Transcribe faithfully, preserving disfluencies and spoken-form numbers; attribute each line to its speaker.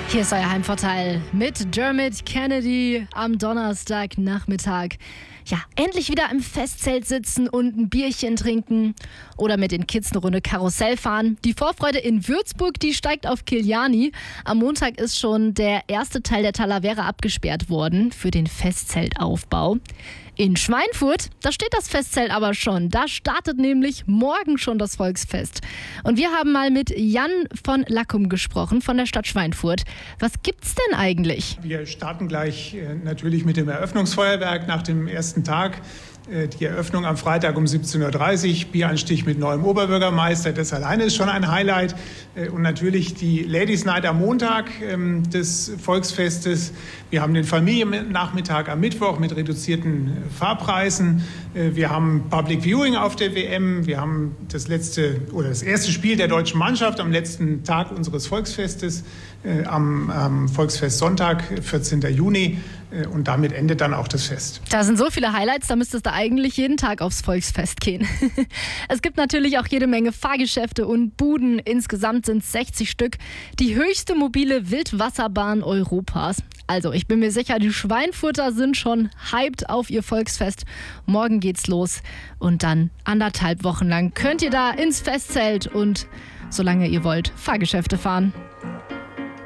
Speaker 1: Hier ist euer Heimvorteil mit Dermot Kennedy am Donnerstagnachmittag. Ja, endlich wieder im Festzelt sitzen und ein Bierchen trinken oder mit den Kids eine Runde Karussell fahren. Die Vorfreude in Würzburg, die steigt auf Kiliani. Am Montag ist schon der erste Teil der Talavera abgesperrt worden für den Festzeltaufbau. In Schweinfurt, da steht das Festzelt aber schon. Da startet nämlich morgen schon das Volksfest. Und wir haben mal mit Jan von Lackum gesprochen, von der Stadt Schweinfurt. Was gibt's denn eigentlich?
Speaker 2: Wir starten gleich äh, natürlich mit dem Eröffnungsfeuerwerk nach dem ersten Tag. Äh, die Eröffnung am Freitag um siebzehn Uhr dreißig, Bieranstich mit neuem Oberbürgermeister. Das alleine ist schon ein Highlight. Äh, und natürlich die Ladies Night am Montag ähm, des Volksfestes. Wir haben den Familiennachmittag am Mittwoch mit reduzierten Fahrpreisen. Wir haben Public Viewing auf der W M. Wir haben das letzte oder das erste Spiel der deutschen Mannschaft am letzten Tag unseres Volksfestes äh, am, am Volksfest Sonntag, vierzehnten Juni. Äh, und damit endet dann auch das Fest.
Speaker 1: Da sind so viele Highlights, da müsstest du eigentlich jeden Tag aufs Volksfest gehen. Es gibt natürlich auch jede Menge Fahrgeschäfte und Buden. Insgesamt sind es sechzig Stück. Die höchste mobile Wildwasserbahn Europas. Also, ich bin mir sicher, die Schweinfurter sind schon hyped auf ihr Volksfest. Morgen geht's los und dann anderthalb Wochen lang könnt ihr da ins Festzelt und, solange ihr wollt, Fahrgeschäfte fahren.